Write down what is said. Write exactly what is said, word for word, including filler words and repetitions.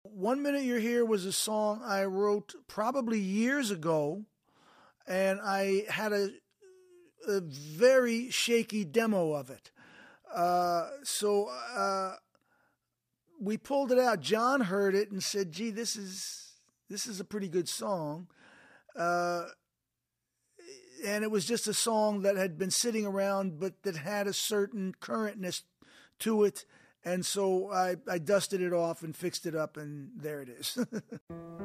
One Minute You're Here was a song I wrote probably years ago, and I had a, a very shaky demo of it. Uh, so uh, we pulled it out. John heard it and said, "Gee, this is this is a pretty good song." Uh, and it was just a song that had been sitting around, but that had a certain currentness to it. And so I, I dusted it off and fixed it up, and there it is.